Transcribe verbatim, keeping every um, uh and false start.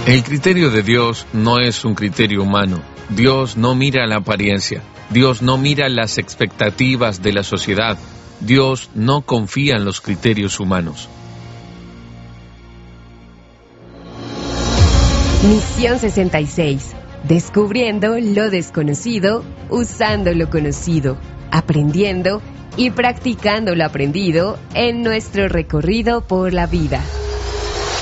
El criterio de Dios no es un criterio humano. Dios no mira la apariencia. Dios no mira las expectativas de la sociedad. Dios no confía en los criterios humanos. Misión sesenta y seis. Descubriendo lo desconocido, usando lo conocido, aprendiendo y practicando lo aprendido en nuestro recorrido por la vida.